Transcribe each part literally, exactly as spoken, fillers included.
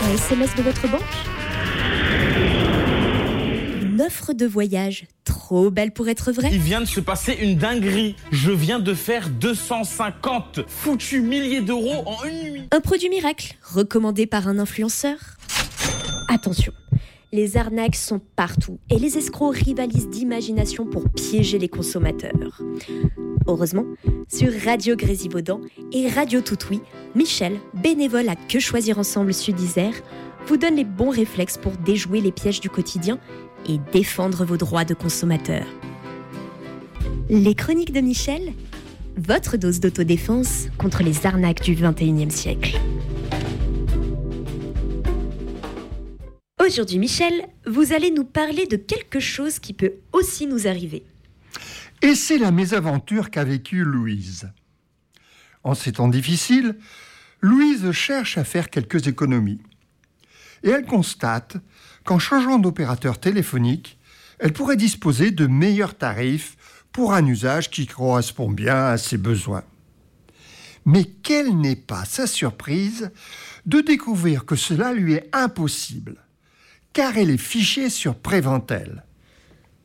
Un S M S de votre banque ? Une offre de voyage trop belle pour être vraie ? Il vient de se passer une dinguerie. Je viens de faire deux cent cinquante foutus milliers d'euros en une nuit. Un produit miracle recommandé par un influenceur ? Attention, les arnaques sont partout et les escrocs rivalisent d'imagination pour piéger les consommateurs. Heureusement, sur Radio Grésivaudan et Radio Toutoui, Michel, bénévole à Que Choisir Ensemble Sud-Isère, vous donne les bons réflexes pour déjouer les pièges du quotidien et défendre vos droits de consommateur. Les chroniques de Michel, votre dose d'autodéfense contre les arnaques du vingt et unième siècle. Aujourd'hui, Michel, vous allez nous parler de quelque chose qui peut aussi nous arriver. Et c'est la mésaventure qu'a vécue Louise. En ces temps difficiles, Louise cherche à faire quelques économies. Et elle constate qu'en changeant d'opérateur téléphonique, elle pourrait disposer de meilleurs tarifs pour un usage qui correspond bien à ses besoins. Mais quelle n'est pas sa surprise de découvrir que cela lui est impossible, car elle est fichée sur Préventel. Préventel ?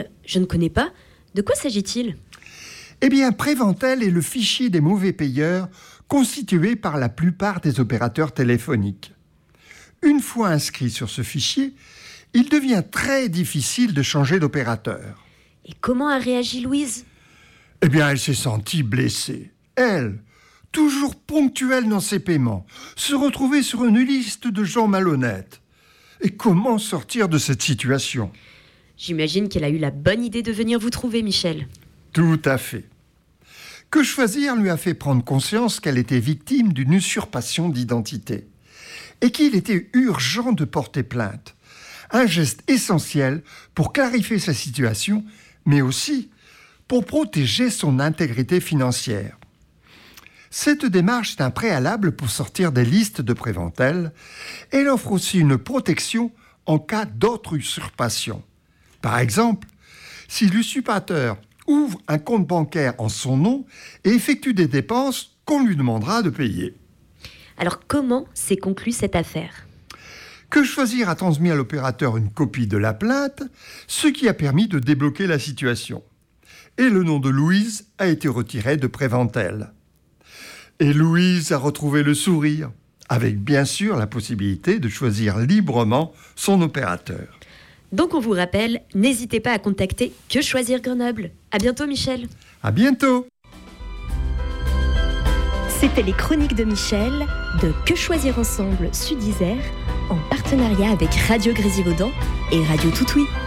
Je ne connais pas. De quoi s'agit-il ? Eh bien, Préventel est le fichier des mauvais payeurs constitué par la plupart des opérateurs téléphoniques. Une fois inscrit sur ce fichier, il devient très difficile de changer d'opérateur. Et comment a réagi Louise ? Eh bien, elle s'est sentie blessée. Elle, toujours ponctuelle dans ses paiements, se retrouvait sur une liste de gens malhonnêtes. Et comment sortir de cette situation ? J'imagine qu'elle a eu la bonne idée de venir vous trouver, Michel. Tout à fait. Que Choisir lui a fait prendre conscience qu'elle était victime d'une usurpation d'identité et qu'il était urgent de porter plainte. Un geste essentiel pour clarifier sa situation, mais aussi pour protéger son intégrité financière. Cette démarche est un préalable pour sortir des listes de Préventel. Elle offre aussi une protection en cas d'autre usurpation. Par exemple, si l'usurpateur ouvre un compte bancaire en son nom et effectue des dépenses qu'on lui demandera de payer. Alors comment s'est conclue cette affaire ? Que Choisir a transmis à l'opérateur une copie de la plainte, ce qui a permis de débloquer la situation. Et le nom de Louise a été retiré de Préventel. Et Louise a retrouvé le sourire, avec bien sûr la possibilité de choisir librement son opérateur. Donc on vous rappelle, n'hésitez pas à contacter Que Choisir Grenoble. À bientôt, Michel. À bientôt. C'était les chroniques de Michel de Que Choisir Ensemble Sud-Isère en partenariat avec Radio Grésivaudan et Radio Toutoui.